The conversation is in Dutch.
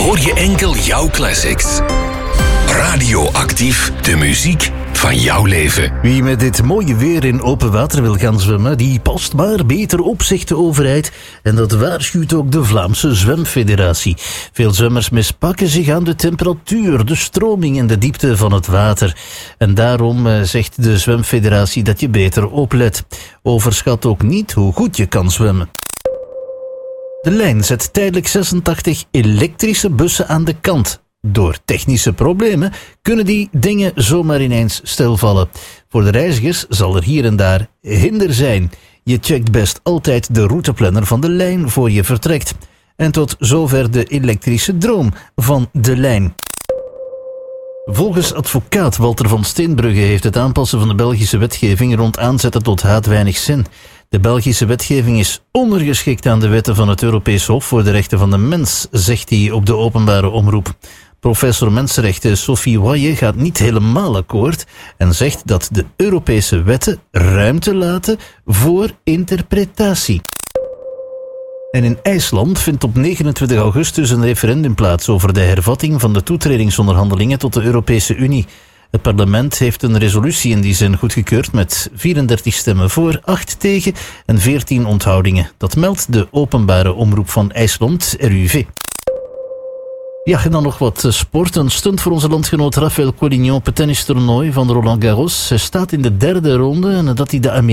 hoor je enkel jouw classics. Radioactief, de muziek van jouw leven. Wie met dit mooie weer in open water wil gaan zwemmen, die past maar beter op, zegt de overheid. En dat waarschuwt ook de Vlaamse Zwemfederatie. Veel zwemmers mispakken zich aan de temperatuur, de stroming en de diepte van het water. En daarom zegt de Zwemfederatie dat je beter oplet. Overschat ook niet hoe goed je kan zwemmen. De lijn zet tijdelijk 86 elektrische bussen aan de kant. Door technische problemen kunnen die dingen zomaar ineens stilvallen. Voor de reizigers zal er hier en daar hinder zijn. Je checkt best altijd de routeplanner van de lijn voor je vertrekt. En tot zover de elektrische droom van de lijn. Volgens advocaat Walter van Steenbrugge heeft het aanpassen van de Belgische wetgeving rond aanzetten tot haat weinig zin. De Belgische wetgeving is ondergeschikt aan de wetten van het Europees Hof voor de Rechten van de Mens, zegt hij op de openbare omroep. Professor mensenrechten Sophie Waye gaat niet helemaal akkoord en zegt dat de Europese wetten ruimte laten voor interpretatie. En in IJsland vindt op 29 augustus een referendum plaats over de hervatting van de toetredingsonderhandelingen tot de Europese Unie. Het parlement heeft een resolutie in die zin goedgekeurd met 34 stemmen voor, 8 tegen en 14 onthoudingen. Dat meldt de openbare omroep van IJsland, RUV. Ja, en dan nog wat sport. Een stunt voor onze landgenoot Rafael Collignon op het tennistoernooi van Roland Garros. Hij staat in de derde ronde en nadat hij de